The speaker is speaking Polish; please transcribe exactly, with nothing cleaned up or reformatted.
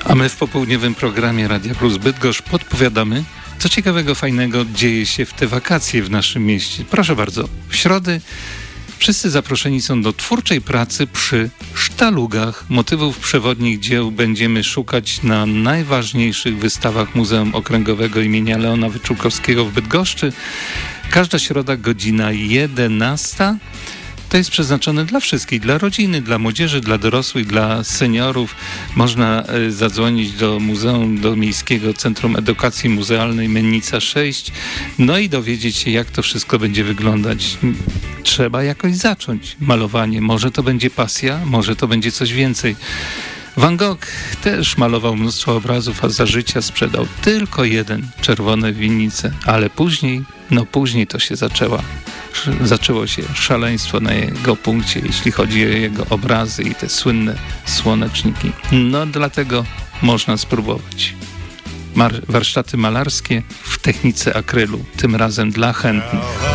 A my w popołudniowym programie Radia Plus Bydgoszcz podpowiadamy, co ciekawego, fajnego dzieje się w te wakacje w naszym mieście. Proszę bardzo, w środę wszyscy zaproszeni są do twórczej pracy przy sztalugach. Motywów przewodnich dzieł będziemy szukać na najważniejszych wystawach Muzeum Okręgowego imienia Leona Wyczółkowskiego w Bydgoszczy. Każda środa, godzina jedenasta. To jest przeznaczone dla wszystkich, dla rodziny, dla młodzieży, dla dorosłych, dla seniorów. Można y, zadzwonić do Muzeum, do Miejskiego Centrum Edukacji Muzealnej Mennica sześć, no i dowiedzieć się, jak to wszystko będzie wyglądać. Trzeba jakoś zacząć malowanie. Może to będzie pasja, może to będzie coś więcej. Van Gogh też malował mnóstwo obrazów, a za życia sprzedał tylko jeden, Czerwone winnice, ale później, no później to się zaczęła. Zaczęło się szaleństwo na jego punkcie, jeśli chodzi o jego obrazy i te słynne słoneczniki. No dlatego można spróbować. Mar- warsztaty malarskie w technice akrylu, tym razem dla chętnych.